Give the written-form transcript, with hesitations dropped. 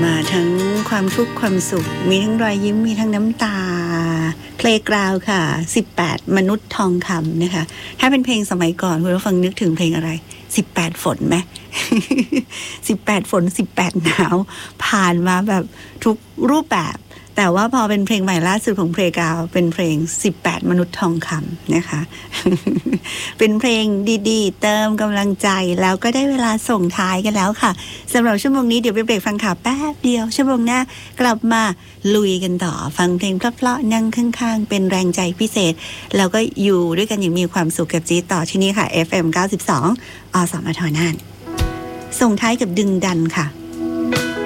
มาทั้งความทุกข์ความสุขมีทั้งรอยยิ้มมีทั้งน้ำตาเพลงกราวค่ะ18มนุษย์ทองคำนะคะถ้าเป็นเพลงสมัยก่อนคุณผู้ฟังนึกถึงเพลงอะไร18ฝนไหม 18ฝน18หนาวผ่านมาแบบทุกรูปแบบแต่ว่าพอเป็นเพลงใหม่ล่าสุดของเพลงกราวเป็นเพลง18มนุษย์ทองคำนะคะ เป็นเพลงดีๆเติมกำลังใจแล้วก็ได้เวลาส่งท้ายกันแล้วค่ะสำหรับชั่วโมงนี้เดี๋ยวไปเบรกฟังข่าวแป๊บเดียวชั่วโมงหน้ากลับมาลุยกันต่อฟังเพลงเพราะๆนั่งข้างๆเป็นแรงใจพิเศษแล้วก็อยู่ด้วยกันอย่างมีความสุขกับจี๊ดต่อที่นี่ค่ะ FM 92 อสมทน่านส่งท้ายกับดึงดันค่ะ